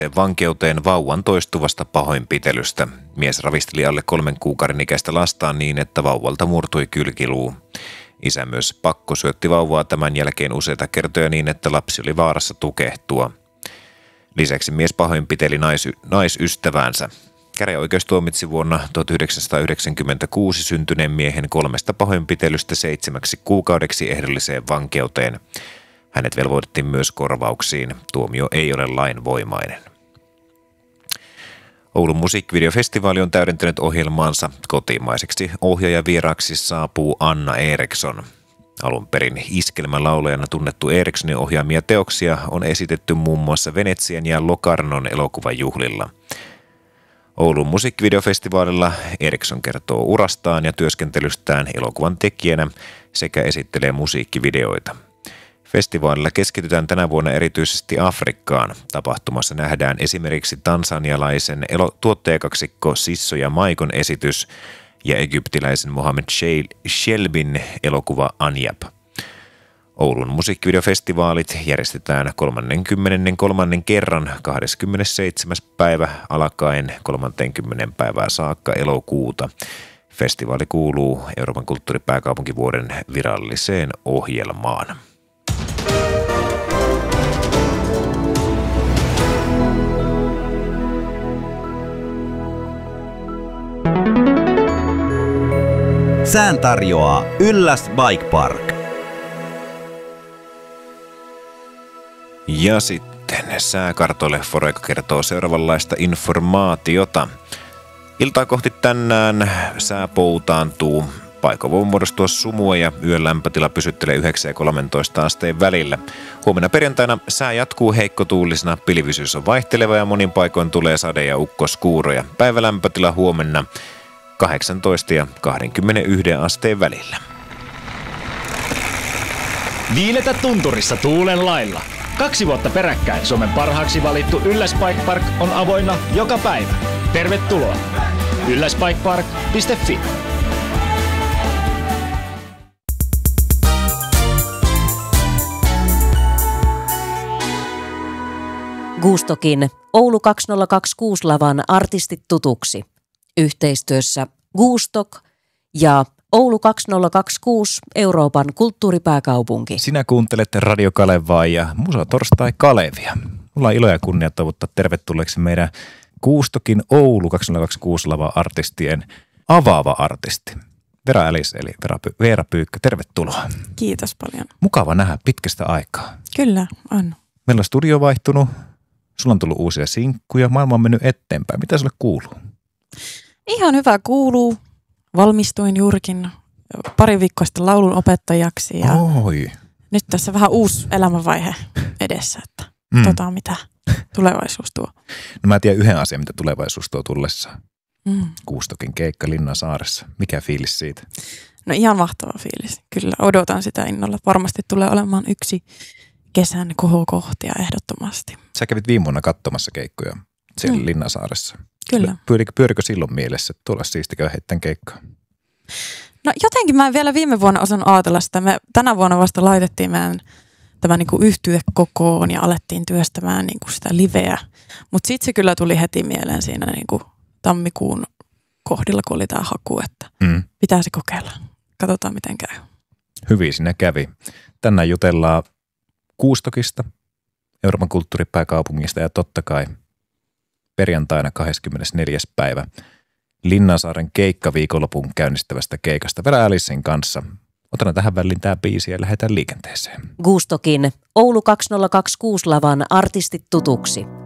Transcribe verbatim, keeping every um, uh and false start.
vankeuteen vauvan toistuvasta pahoinpitelystä. Mies ravisteli alle kolmen kuukauden ikäistä lastaan niin, että vauvalta murtui kylkiluu. Isä myös pakkosyötti vauvaa tämän jälkeen useita kertoja niin, että lapsi oli vaarassa tukehtua. Lisäksi mies pahoinpiteli naisy- naisystäväänsä. Käräjäoikeus tuomitsi vuonna tuhatyhdeksänsataayhdeksänkymmentäkuusi syntyneen miehen kolmesta pahoinpitelystä seitsemäksi kuukaudeksi ehdolliseen vankeuteen. Hänet velvoitettiin myös korvauksiin. Tuomio ei ole lainvoimainen. Oulun musiikkivideofestivaali on täydentänyt ohjelmaansa. Kotimaiseksi ohjaajavieraaksi saapuu Anna Eriksson. Alun perin iskelmälaulajana tunnettu Erikssonin ohjaamia teoksia on esitetty muun muassa Venetsian ja Locarnon elokuvajuhlilla. Oulun musiikkivideofestivaalilla Eriksson kertoo urastaan ja työskentelystään elokuvan tekijänä sekä esittelee musiikkivideoita. Festivaalilla keskitytään tänä vuonna erityisesti Afrikkaan. Tapahtumassa nähdään esimerkiksi tansanialaisen elo- tuottajakaksikko Sisso ja Maikon esitys ja egyptiläisen Mohamed Shelbin elokuva Anjab. Oulun musiikkivideofestivaalit järjestetään kolmaskymmeneskolmas kerran kahdeskymmenesseitsemäs päivä alkaen kolmansikymmenennestä päivää saakka elokuuta. Festivaali kuuluu Euroopan kulttuuripääkaupunkivuoden viralliseen ohjelmaan. Sään tarjoaa Ylläs Bike Park. Ja sitten sääkartoille Foreca kertoo seuraavanlaista informaatiota. Iltaa kohti tänään sää poutaantuu. Paikoin voi muodostua sumua ja yön lämpötila pysyttelee yhdeksän ja kolmetoista asteen välillä. Huomenna perjantaina sää jatkuu heikkotuulisena, pilvisyys on vaihteleva ja monin paikoin tulee sade- ja ukkoskuuroja. Päivälämpötila huomenna kahdeksantoista ja kaksikymmentäyksi asteen välillä. Viiletä tunturissa tuulen lailla. Kaksi vuotta peräkkäin Suomen parhaaksi valittu Ylläs Bike Park on avoinna joka päivä. Tervetuloa! ylläs bike park piste fi. Gustokin Oulu kaksituhattakaksikymmentäkuusi lavan artistit tutuksi. Yhteistyössä Gustok ja Oulu kaksituhattakaksikymmentäkuusi Euroopan kulttuuripääkaupunki. Sinä kuuntelet Radio Kalevaa ja Musa Torstai Kalevia. Mulla on ilo ja kunnia toivottaa tervetulleeksi meidän Gustokin Oulu kaksituhattakaksikymmentäkuusi lava artistien avaava artisti. Vera Älis eli Vera, Py- Veera Pyykkö, tervetuloa. Kiitos paljon. Mukava nähdä pitkästä aikaa. Kyllä, on. Meillä on studio vaihtunut, sulla on tullut uusia sinkkuja, maailma on mennyt eteenpäin. Mitä sulle kuuluu? Ihan hyvä kuuluu. Valmistuin juurikin pari viikkoa sitten laulun opettajaksi ja Oi. nyt tässä vähän uusi elämänvaihe edessä, että Mm. tota mitä tulevaisuus tuo. No mä tiedän yhden asian, mitä tulevaisuus tuo tullessaan. Mm. Gustokin keikka Linnansaaressa. Mikä fiilis siitä? No ihan mahtava fiilis. Kyllä odotan sitä innolla. Varmasti tulee olemaan yksi kesän kohokohtia ehdottomasti. Sä kävit viime vuonna katsomassa keikkoja siellä Mm. Linnansaaressa. Kyllä. Pyörikö, pyörikö silloin mielessä, että tuolla siisti käy heittämään keikkaa? No jotenkin mä en vielä viime vuonna osannut ajatella sitä. Me tänä vuonna vasta laitettiin meidän tämä niinku yhtye kokoon ja alettiin työstämään niinku sitä liveä. Mutta sitten se kyllä tuli heti mieleen siinä niinku tammikuun kohdilla, kun oli tämä haku, että Mm. pitäisi kokeilla. Katsotaan miten käy. Hyvin siinä kävi. Tänään jutellaan Gustokista, Euroopan kulttuuripääkaupungista ja totta kai perjantaina kahdeskymmenesneljäs päivä Linnansaaren keikkaviikonlopun käynnistävästä keikasta Vera Älisin kanssa. Otetaan tähän väliin tämä biisi ja lähdetään liikenteeseen. Gustokin Oulu kaksituhattakaksikymmentäkuusi lavan artistit tutuksi.